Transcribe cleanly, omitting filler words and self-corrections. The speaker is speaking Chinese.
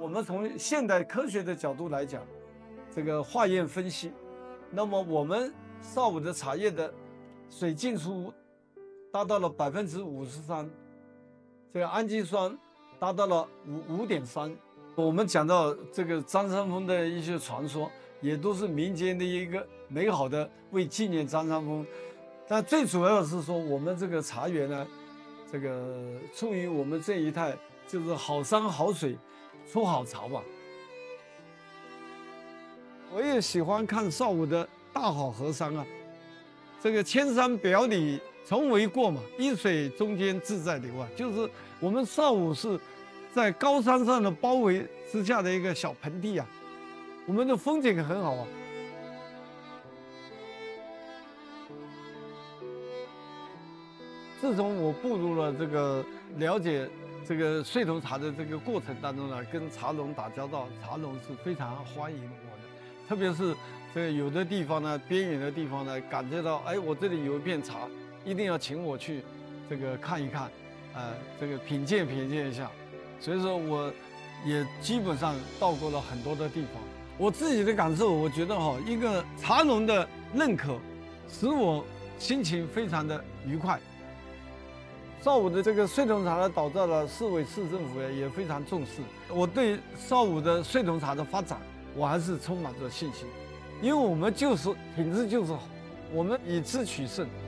我们从现代科学的角度来讲，这个化验分析，那么我们绍武的茶叶的水净出达到了53%，这个氨基酸达到了5.3。我们讲到这个张三丰的一些传说，也都是民间的一个美好的为纪念张三丰。但最主要的是说，我们这个茶园呢，这个出于我们这一代就是好山好水出好茶吧。我也喜欢看绍武的大好河山啊，这个千山表里从未过嘛，一水中间自在流啊，就是我们绍武是在高山上的包围之下的一个小盆地啊，我们的风景很好啊。自从我步入了这个了解这个碎头茶的这个过程当中呢，跟茶农打交道，茶农是非常欢迎我的，特别是这个有的地方呢，边远的地方呢，感觉到哎，我这里有一片茶，一定要请我去这个看一看，这个品鉴一下。所以说，我也基本上到过了很多的地方。我自己的感受，我觉得一个茶农的认可，使我心情非常的愉快。绍武的这个碎桐茶的打造呢，市委市政府也非常重视。我对绍武的碎桐茶的发展，我还是充满着信心，因为我们就是品质就是好，我们以智取胜。